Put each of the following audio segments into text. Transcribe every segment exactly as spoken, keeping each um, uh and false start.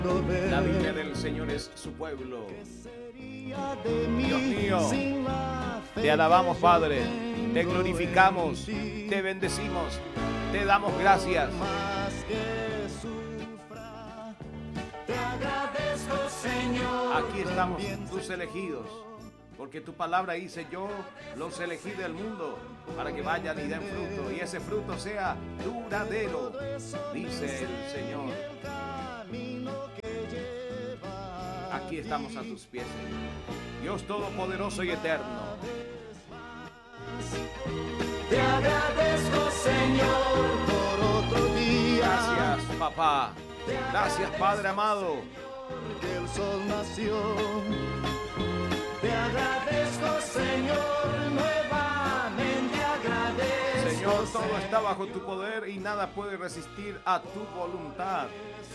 La viña del Señor es su pueblo. Dios mío, te alabamos, Padre, te glorificamos, te bendecimos, te damos gracias. Aquí estamos tus elegidos, porque tu palabra dice: yo los elegí del mundo para que vayan y den fruto, y ese fruto sea duradero, dice el Señor. Aquí estamos a tus pies, Señor. Dios Todopoderoso y Eterno. Te agradezco, Señor, por otro día. Gracias, papá. Gracias, Padre amado. Que el sol nació. Te agradezco, Señor, nuevamente agradezco. Señor, todo está bajo tu poder y nada puede resistir a tu voluntad.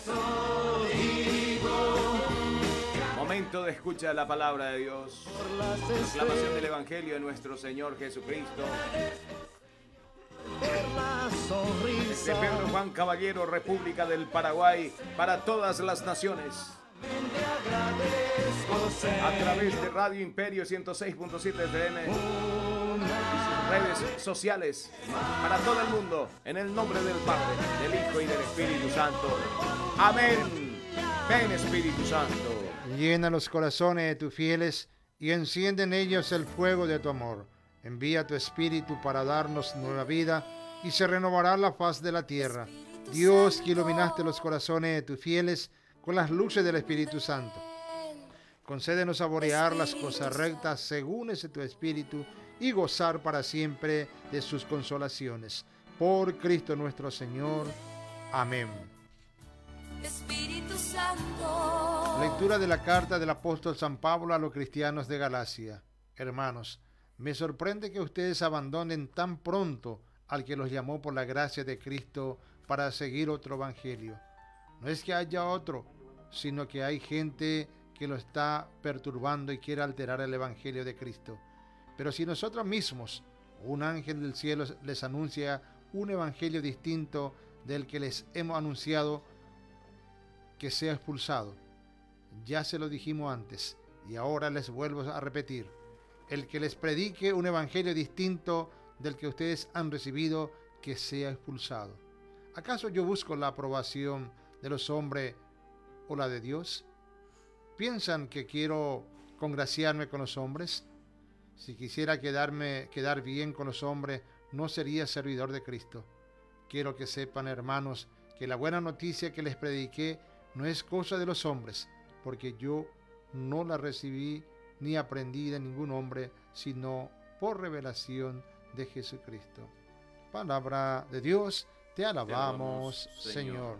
Momento de escucha la palabra de Dios. Proclamación del Evangelio de nuestro Señor Jesucristo. De Pedro Juan Caballero, República del Paraguay, para todas las naciones. A través de Radio Imperio ciento seis punto siete F M y sus redes sociales, para todo el mundo, en el nombre del Padre, del Hijo y del Espíritu Santo. Amén. Ven, Espíritu Santo. Llena los corazones de tus fieles y enciende en ellos el fuego de tu amor. Envía tu Espíritu para darnos nueva vida y se renovará la faz de la tierra. Dios, que iluminaste los corazones de tus fieles con las luces del Espíritu Santo, concédenos saborear las cosas rectas según ese tu Espíritu y gozar para siempre de sus consolaciones. Por Cristo nuestro Señor. Amén. Espíritu Santo. Lectura de la carta del apóstol San Pablo a los cristianos de Galacia. Hermanos, me sorprende que ustedes abandonen tan pronto al que los llamó por la gracia de Cristo para seguir otro evangelio. No es que haya otro, sino que hay gente que lo está perturbando y quiere alterar el evangelio de Cristo. Pero si nosotros mismos, un ángel del cielo les anuncia un evangelio distinto del que les hemos anunciado, que sea expulsado. Ya se lo dijimos antes y ahora les vuelvo a repetir: el que les predique un evangelio distinto del que ustedes han recibido, que sea expulsado. ¿Acaso yo busco la aprobación de los hombres o la de Dios? ¿Piensan que quiero congraciarme con los hombres? Si quisiera quedarme, quedar bien con los hombres, no sería servidor de Cristo. Quiero que sepan, hermanos, que la buena noticia que les prediqué no es cosa de los hombres, porque yo no la recibí ni aprendí de ningún hombre, sino por revelación de Jesucristo. Palabra de Dios, te alabamos, te alabamos Señor. Señor.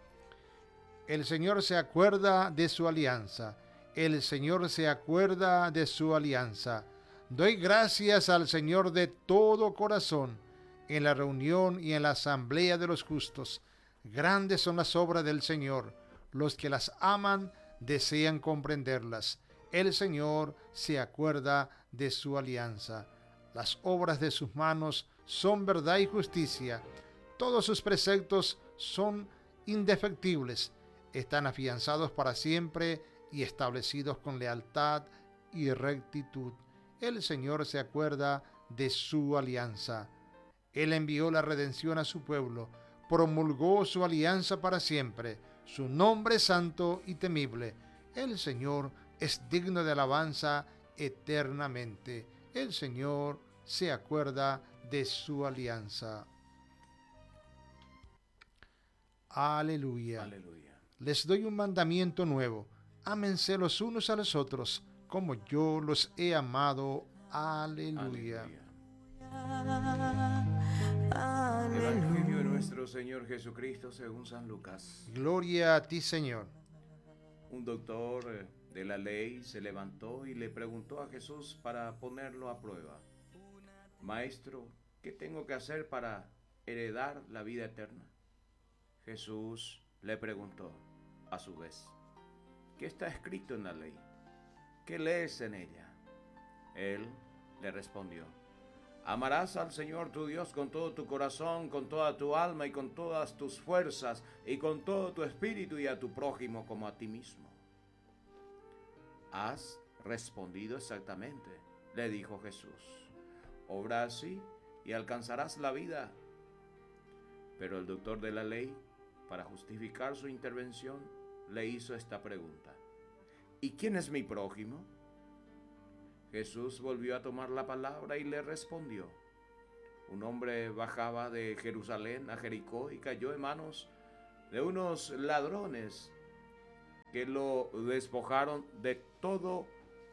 El Señor se acuerda de su alianza. El Señor se acuerda de su alianza. Doy gracias al Señor de todo corazón, en la reunión y en la asamblea de los justos. Grandes son las obras del Señor. Los que las aman desean comprenderlas. El Señor se acuerda de su alianza. Las obras de sus manos son verdad y justicia. Todos sus preceptos son indefectibles. Están afianzados para siempre y establecidos con lealtad y rectitud. El Señor se acuerda de su alianza. Él envió la redención a su pueblo, promulgó su alianza para siempre. Su nombre es santo y temible. El Señor es digno de alabanza eternamente. El Señor se acuerda de su alianza. Aleluya. Aleluya. Les doy un mandamiento nuevo. Ámense los unos a los otros, como yo los he amado. Aleluya. Aleluya. Evangelio de nuestro Señor Jesucristo según San Lucas. Gloria a ti, Señor. Un doctor de la ley se levantó y le preguntó a Jesús para ponerlo a prueba: Maestro, ¿qué tengo que hacer para heredar la vida eterna? Jesús le preguntó a su vez: ¿qué está escrito en la ley? ¿Qué lees en ella? Él le respondió: Amarás al Señor tu Dios con todo tu corazón, con toda tu alma y con todas tus fuerzas y con todo tu espíritu, y a tu prójimo como a ti mismo. Has respondido exactamente, le dijo Jesús. Obra así y alcanzarás la vida. Pero el doctor de la ley, para justificar su intervención, le hizo esta pregunta: ¿y quién es mi prójimo? Jesús volvió a tomar la palabra y le respondió: un hombre bajaba de Jerusalén a Jericó y cayó en manos de unos ladrones que lo despojaron de todo,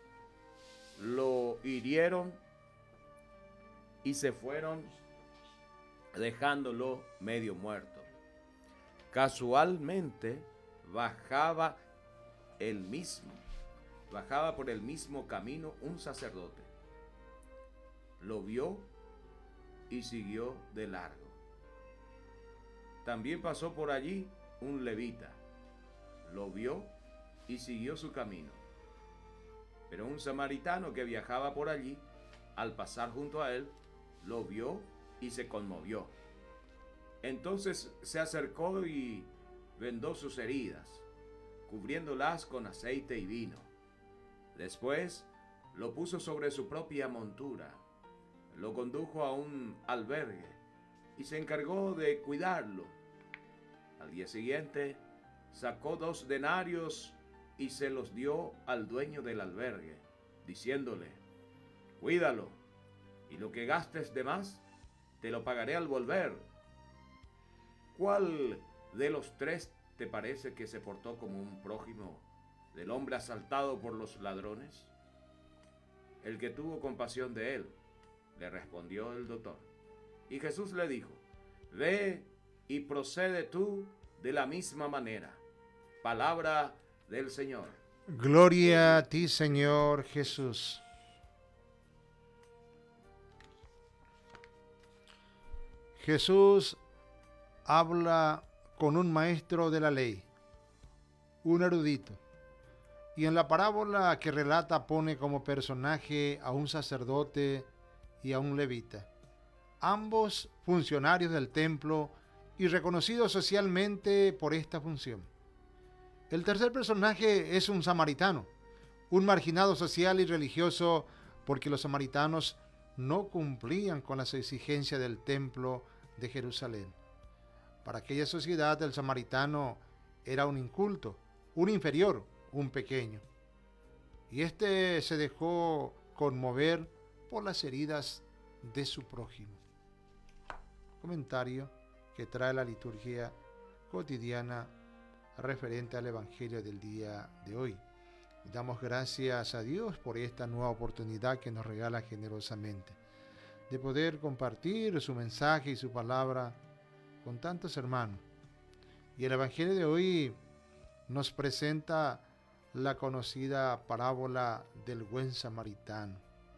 lo hirieron y se fueron dejándolo medio muerto. Casualmente bajaba el mismo, bajaba por el mismo camino un sacerdote. Lo vio y siguió de largo. También pasó por allí un levita. Lo vio y siguió su camino. Pero un samaritano que viajaba por allí, al pasar junto a él, lo vio y se conmovió. Entonces se acercó y vendó sus heridas, cubriéndolas con aceite y vino. Después lo puso sobre su propia montura, lo condujo a un albergue y se encargó de cuidarlo. Al día siguiente sacó dos denarios y se los dio al dueño del albergue, diciéndole: cuídalo, y lo que gastes de más te lo pagaré al volver. ¿Cuál de los tres te parece que se portó como un prójimo del hombre asaltado por los ladrones? El que tuvo compasión de él, le respondió el doctor. Y Jesús le dijo: ve y procede tú de la misma manera. Palabra del Señor. Gloria a ti, Señor Jesús. Jesús habla con un maestro de la ley, un erudito, y en la parábola que relata pone como personaje a un sacerdote y a un levita, ambos funcionarios del templo y reconocidos socialmente por esta función. El tercer personaje es un samaritano, un marginado social y religioso, porque los samaritanos no cumplían con las exigencias del templo de Jerusalén. Para aquella sociedad, el samaritano era un inculto, un inferior, un pequeño. Y este se dejó conmover por las heridas de su prójimo. Comentario que trae la liturgia cotidiana referente al Evangelio del día de hoy. Damos gracias a Dios por esta nueva oportunidad que nos regala generosamente de poder compartir su mensaje y su palabra con tantos hermanos. Y el Evangelio de hoy nos presenta la conocida parábola del buen samaritano,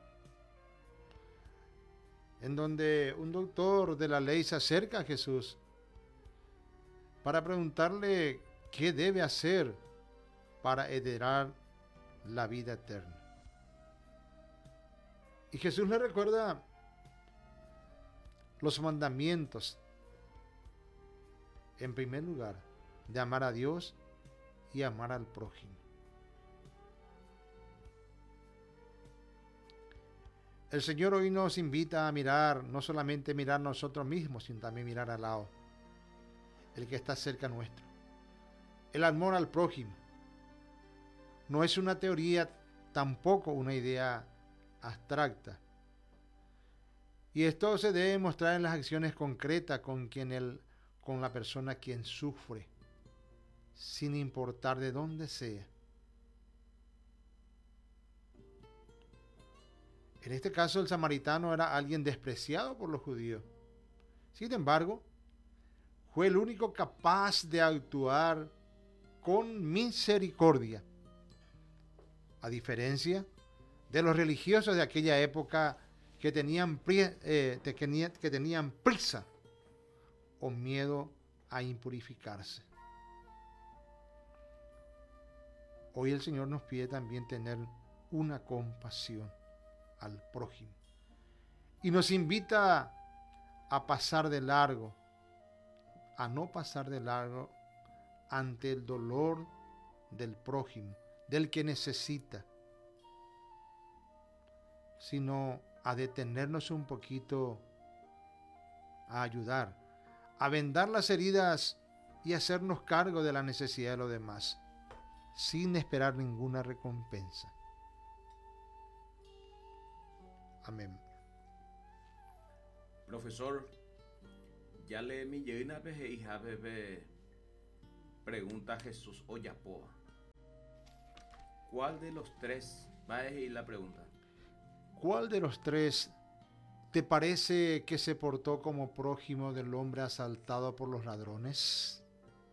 en donde un doctor de la ley se acerca a Jesús para preguntarle qué debe hacer para heredar la vida eterna. Y Jesús le recuerda los mandamientos. En primer lugar, de amar a Dios y amar al prójimo. El Señor hoy nos invita a mirar, no solamente mirar nosotros mismos, sino también mirar al lado, el que está cerca nuestro. El amor al prójimo no es una teoría, tampoco una idea abstracta. Y esto se debe mostrar en las acciones concretas con quien el con la persona quien sufre, sin importar de dónde sea. En este caso, el samaritano era alguien despreciado por los judíos. Sin embargo, fue el único capaz de actuar con misericordia, a diferencia de los religiosos de aquella época que tenían, eh, que tenían prisa o miedo a impurificarse. Hoy el Señor nos pide también tener una compasión al prójimo. y nos invita a pasar de largo, a no pasar de largo ante el dolor del prójimo, del que necesita, sino a detenernos un poquito, a ayudar, a vendar las heridas y hacernos cargo de la necesidad de los demás, sin esperar ninguna recompensa. Amén. Profesor, ya le mi llena veje hija bebé pregunta a Jesús Oyapoa. ¿Cuál de los tres va a ir la pregunta? ¿Cuál de los tres te parece que se portó como prójimo del hombre asaltado por los ladrones?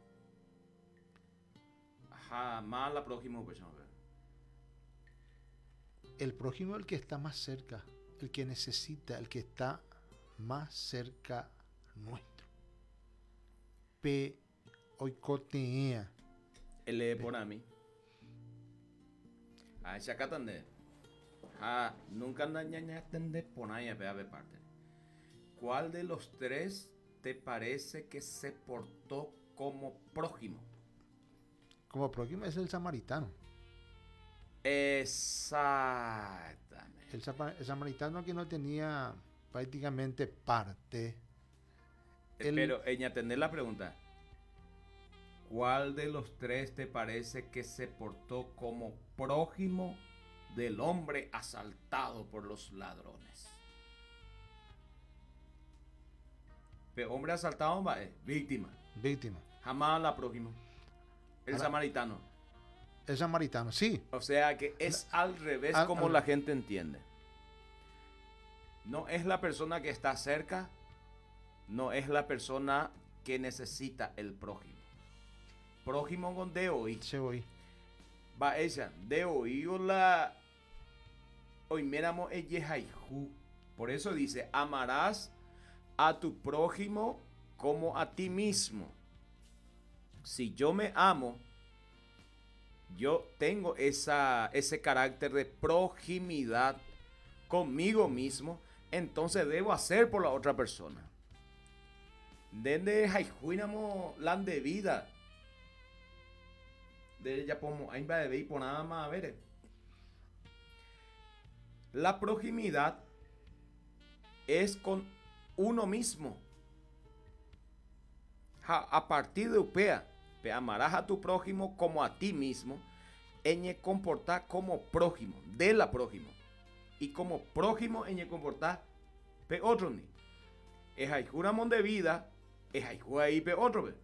Jamás la próxima persona. El prójimo es el que está más cerca, el que necesita, el que está más cerca nuestro. Pe oikotea. Ele por a mí. A ese acá tande. Ah, nunca ñaña tende ponaya pe ave parte. ¿Cuál de los tres te parece que se portó como prójimo? Como prójimo es el samaritano. Exactamente. El, zapa- el samaritano que no tenía prácticamente parte. El- Pero, ella atender la pregunta. ¿Cuál de los tres te parece que se portó como prójimo del hombre asaltado por los ladrones? Pero hombre asaltado va, es víctima. Víctima. Jamás la prójima. El Ahora- samaritano. El samaritano, sí. O sea que es al revés al- como al- la gente entiende. No es la persona que está cerca, no es la persona que necesita el prójimo. Prójimo con de hoy. Se oí. Va ella, de hoy la hoy miramos ella. Por eso dice, amarás a tu prójimo como a ti mismo. Si yo me amo, yo tengo esa, ese carácter de proximidad conmigo mismo, entonces debo hacer por la otra persona. Desde Haijuinamo lan de vida. De ya como ahí va de ver por nada más a ver. La proximidad es con uno mismo. Ja, a partir de upea, pe amarás a tu prójimo como a ti mismo, eñe comportar como prójimo, de la prójimo. Y como prójimo eñe comportar pe otro ni. Es ahí juramón de vida, es ahí ahí pe otro pe.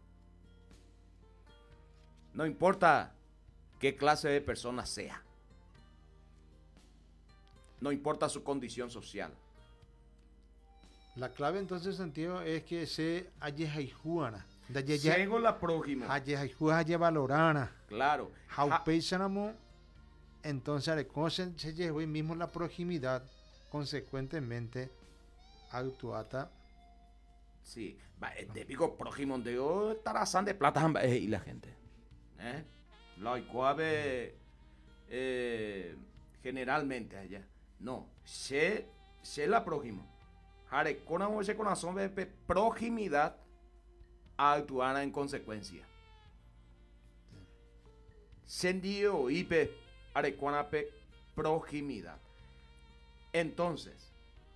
No importa qué clase de persona sea. No importa su condición social. La clave entonces, Santiago, es que se ayehaijuana. Llegó la prójimo. Ayehaijuana valorana. Claro. Ja- Jaupeisanamo. Entonces, reconoce se llegó ahí mismo la proximidad. Consecuentemente, actuata. Sí, va, el típico prójimo de oh, tarazán de plata jamba, eh, y la gente. ¿Eh? Lo cuave eh, generalmente allá. No, se, se la prójimo. Jare, con amor, se corazón de pe- proximidad actuana en consecuencia. Sendido y pe arecuana pe proximidad. Entonces,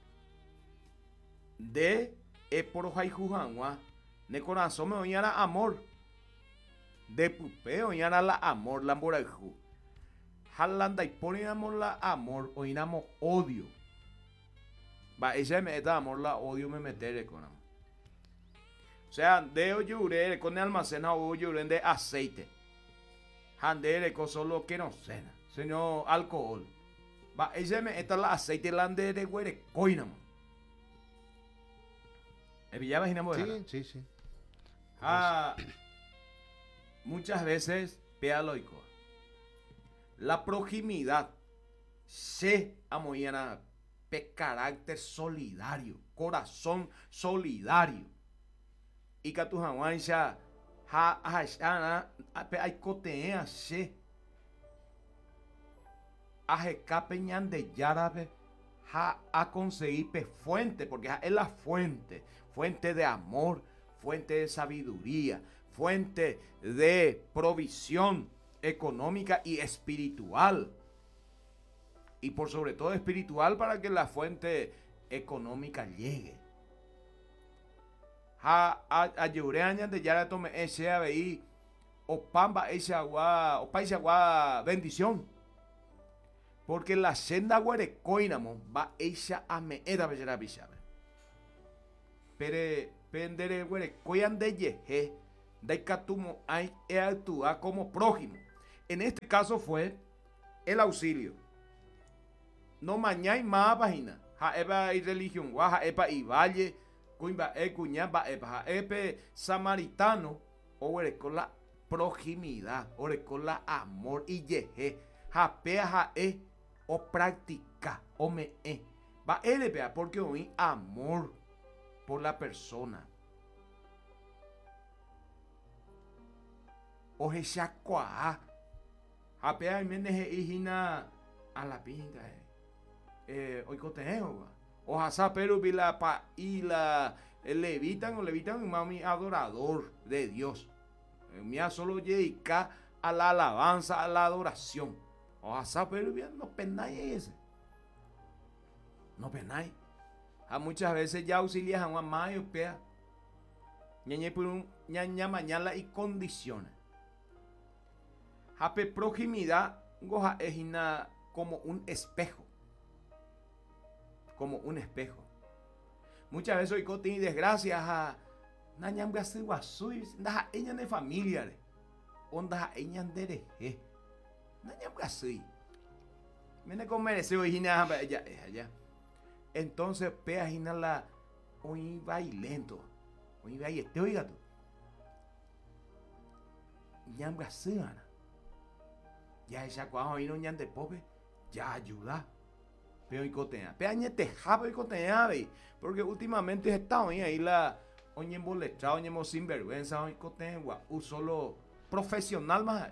de e por jaijujanwa, ne corazón me oñara amor. De pupe oñara la amor la moraju. Halanda y poníamos la amor oinamos odio. Va, ese me da amor la odio me meteré con amor. O sea, de oyure con el almacén a oyure de aceite. Handere con solo que no cena, señor alcohol. Va, ese me está la aceite lande de güere coinamo. Ya imaginamos de Sí, sí, sí. Ah, muchas veces, pealoico. La proximidad se amoyana pe carácter solidario, corazón solidario. Y que tu ya ha ha pe hay cotea se. Aje capeñan de yarabe ja a conseguir pe fuente, porque ja es la fuente, fuente de amor, fuente de sabiduría, fuente de provisión económica y espiritual. Y por sobre todo espiritual para que la fuente económica llegue. Ha ayureaña de yara tome ese ahí o pamba ese agua o país agua bendición. Porque la senda guarecoinamo va ella a me era bellera bichabe. Pero pendere guarecoyan de yeje de catumo hay e actúa como prójimo. En este caso fue el auxilio. No mañana más página. Ja eba y religión wa ja epa y valle cuimba e cuña ba epa ja epe samaritano o con la proximidad, o con la amor y yeje. Ja pea ja e o práctica o me e. Va ele pea porque hoy amor por la persona. O je shakwa. Ja pea y mende je hijina a la pinta eh. Eh, hoy cotejo, o hasa pero la pa y la levitan o levitan mami adorador de Dios. Mía solo dedica a la alabanza, a la adoración. O hasa pero bien no penáis ese. No penáis. A muchas veces ya auxilias a una mayo pea. Ñañe por un ñaña mañana y condiciones. Hape proximidad goja es como un espejo. Como un espejo. Muchas veces hoy cotín desgracias a nañam gasi guasui, ndaja ella de familia, onda ella de reje, nañam gasi. Viene con merecer hoy hina ella allá. Entonces pea hina la hoy bailento, hoy bailete oiga tú. Ñam gasi ana. Ya ella cuando hoy no ñam de pobre, ya ayuda. Pero y cotea, pero añe tejaba y cotea, porque últimamente está hoy ahí la oñe emboletrado, oñe mo sinvergüenza, hoy cotea, un solo profesional más.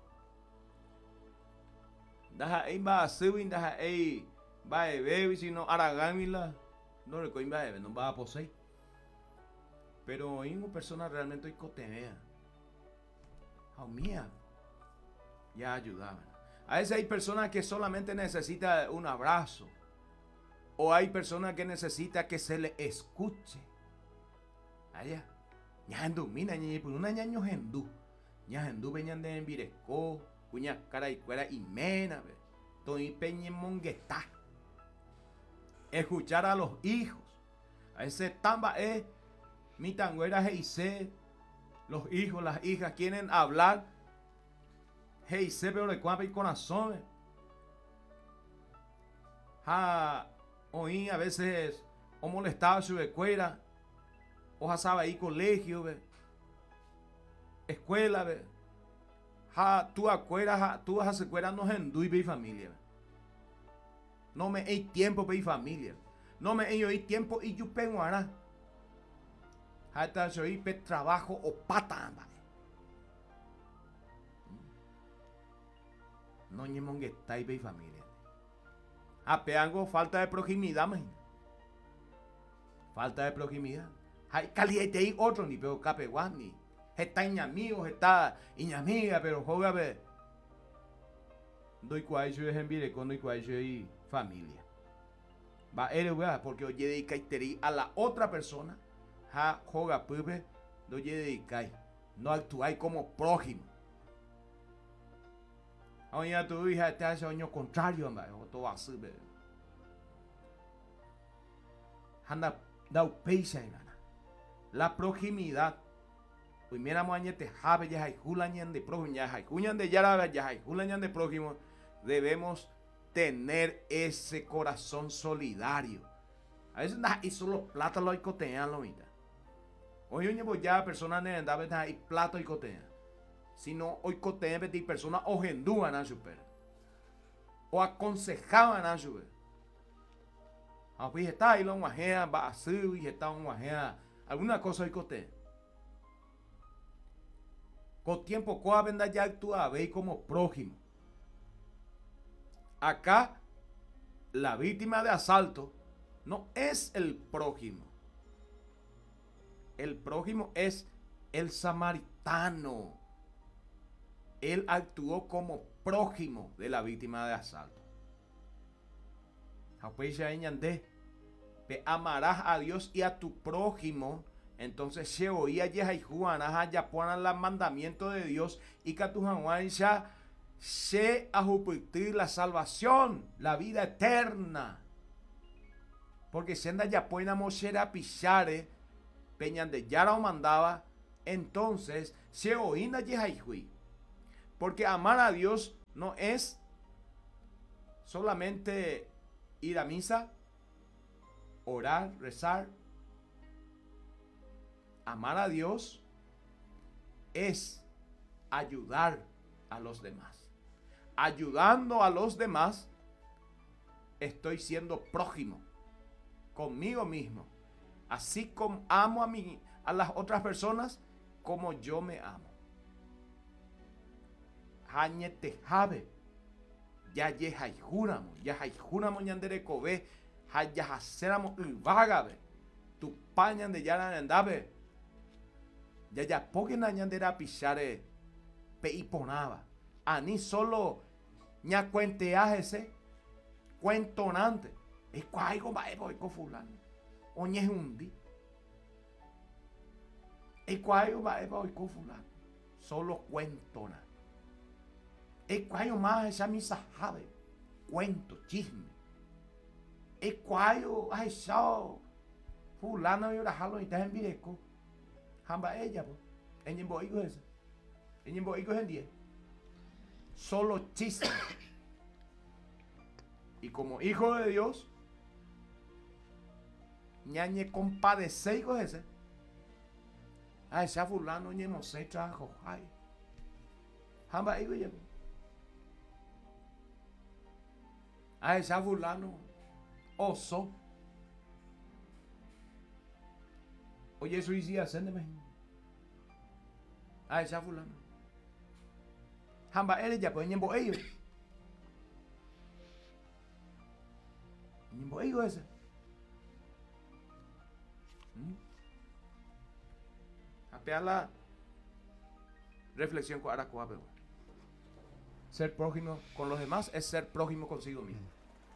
Daja ahí va a subir, daja ahí va a beber, si no aragámila, no le coin va a beber, no va a poseer. Pero hoy una persona realmente hoy cotea, a mía, ya ayudaban. A veces hay personas que solamente necesitan un abrazo. O hay personas que necesitan que se le escuche. Allá. Ñahendu, mina ñe por una ñaño hendú. Ñahendu veñan de envirecó. Cuña cara y cuera y mena. Toy peñe monguetá. Escuchar a los hijos. A veces tamba es mi tanguera heise. Los hijos, las hijas quieren hablar. Hey, se pero de cuapa y corazón. Ha oí a veces o molestaba su escuela. O jasaba ahí colegio, ve. Escuela, ve. Ha tu acuera, ha tu has escuela no hendui ve familia. Ve. No me hay tiempo ve familia. No me hay tiempo y yo pengo ara. Ha ta soy pe trabajo o pata, ve. No ñemon que está y familia. A peango falta de proximidad, man. Falta de proximidad. Hay calidad y otro ni pero capeguani. Está iñamigos, está iñamiga, pero joga ver. Doy cual yo es en vire con doy cual yo y familia. Va eres porque oye dedicaiteri a la otra persona. Ja joga pupe, doy dedicai. No actuáis como prójimo. Oye, tu hija te hace año contrario, o todo así, ve. Anda, da peisa, la proximidad. Pues mira, moañete, jabe, ya hay julañan de prójimo, ya hay juñan de yarabe, ya hay julañan de prójimo. Debemos tener ese corazón solidario. A veces, nah, y solo plata lo hay cotean, lo mira. Hoy, oye, ya personas de andar, y plata y cotean. Sino hoy cotean de personas o gendúan a super o aconsejaban a super. A pues está ahí lo guajea, va a ser y está un guajea, alguna cosa hoy cotean. Con tiempo coa venda ya actúa veis como prójimo. Acá la víctima de asalto no es el prójimo. El prójimo es el samaritano. Él actuó como prójimo de la víctima de asalto. Amarás a Dios y a tu prójimo. Entonces se oía ya ponen los mandamientos de Dios y que tu ya se ajupitir la salvación, la vida eterna. Porque si anda ya pueden mosher a pichare, peñan de yara o mandaba, entonces se oína yehaijui. Porque amar a Dios no es solamente ir a misa, orar, rezar. Amar a Dios es ayudar a los demás. Ayudando a los demás, estoy siendo prójimo conmigo mismo. Así como amo a, mí, a las otras personas, como yo me amo. Hañete jabe. Ya yehai juramo. Ya hay juramo ñandere kobe. Haya haceramo ubagabe. Tu pañan de yara andabe. Ya ya poque na ñandera pichare. Pe iponaba. Ani solo ña cuenteajese. Cuentonante. Es cuaigo baebo y fulano. Oñe es un di. Es cuaigo baebo y fulano. Solo cuentona. Es cuayo más esa misa jabe. Cuento, chisme. Es cuayo, ay, sao. Fulano y orajalo y está en vireco. Jamba ella, pues. En el boigo ese. En el boigo es en diez. Solo chisme. Y como hijo de Dios, ñañe compadeceigo ese. Ay, ese fulano ñe no se trajo. Ay. Jamba ella, pues. A ese fulano oso. Oye, eso hice hacerme. A ese fulano. Hamba eres ya pues ñembo ellos. Ñembo ellos ese. ¿Mm? Apea la reflexión con Aracoa, pero ser prójimo con los demás es ser prójimo consigo mismo.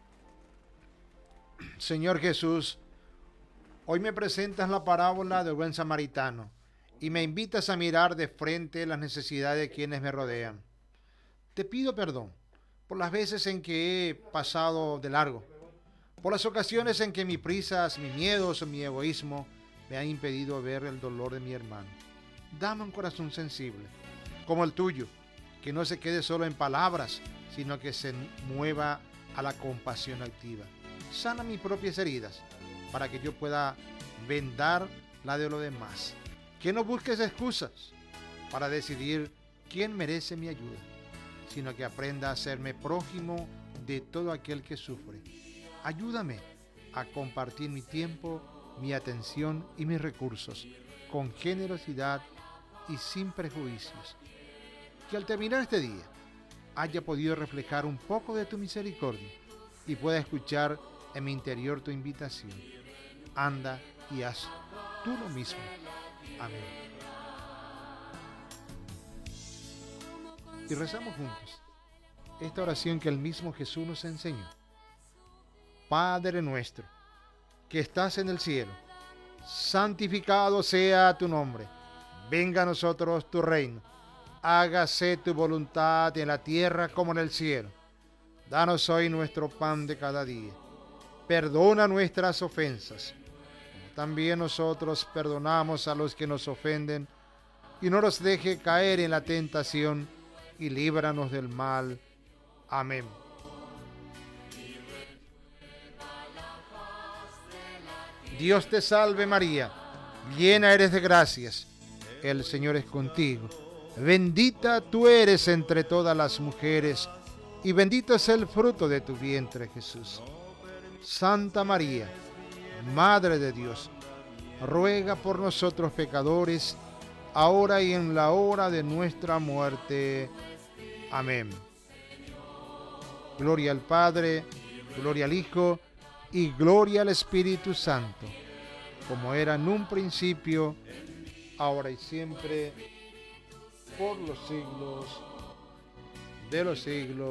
Señor Jesús, hoy me presentas la parábola del buen samaritano y me invitas a mirar de frente las necesidades de quienes me rodean. Te pido perdón por las veces en que he pasado de largo, por las ocasiones en que mis prisas, mis miedos o mi egoísmo me han impedido ver el dolor de mi hermano. Dame un corazón sensible, como el tuyo, que no se quede solo en palabras, sino que se mueva a la compasión activa. Sana mis propias heridas, para que yo pueda vendar la de los demás. Que no busques excusas para decidir quién merece mi ayuda, sino que aprenda a hacerme prójimo de todo aquel que sufre. Ayúdame a compartir mi tiempo, mi atención y mis recursos con generosidad y sin prejuicios. Que al terminar este día haya podido reflejar un poco de tu misericordia y pueda escuchar en mi interior tu invitación. Anda y haz tú lo mismo. Amén. Y rezamos juntos esta oración que el mismo Jesús nos enseñó. Padre nuestro, que estás en el cielo, santificado sea tu nombre. Venga a nosotros tu reino. Hágase tu voluntad en la tierra como en el cielo. Danos hoy nuestro pan de cada día. Perdona nuestras ofensas, como también nosotros perdonamos a los que nos ofenden, y no nos deje caer en la tentación, y líbranos del mal. Amén. Dios te salve María, llena eres de gracias, el Señor es contigo. Bendita tú eres entre todas las mujeres, y bendito es el fruto de tu vientre, Jesús. Santa María, Madre de Dios, ruega por nosotros pecadores, ahora y en la hora de nuestra muerte. Amén. Gloria al Padre, Gloria al Hijo y gloria al Espíritu Santo, como era en un principio, ahora y siempre, por los siglos de los siglos.